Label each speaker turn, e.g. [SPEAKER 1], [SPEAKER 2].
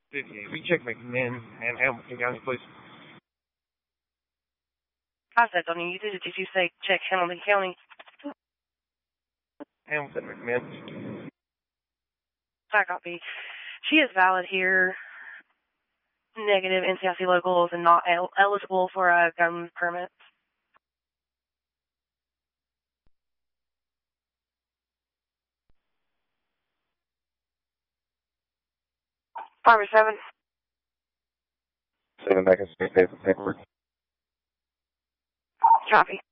[SPEAKER 1] We check McMinn and Hamilton County, please.
[SPEAKER 2] I said, don't you? Did you say check Hamilton County?
[SPEAKER 1] Hamilton McMinn.
[SPEAKER 2] I copy. She is valid here. Negative NCIC locals and not eligible for a gun permit. Five or seven.
[SPEAKER 1] 7 back in state paper paperwork.
[SPEAKER 2] Copy.